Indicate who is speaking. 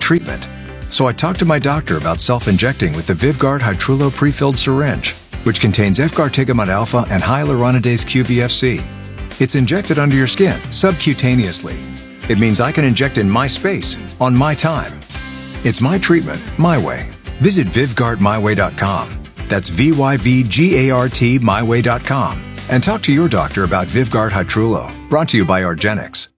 Speaker 1: treatment. So I talked to my doctor about self-injecting with the VivGuard Hytrulo prefilled syringe, which contains efgartigimod alpha and hyaluronidase QVFC. It's injected under your skin, subcutaneously. It means I can inject in my space, on my time. It's my treatment, my way. Visit VivGuardMyWay.com. That's VYVGART MyWay.com. And talk to your doctor about VivGuard Hytrulo, brought to you by argenx.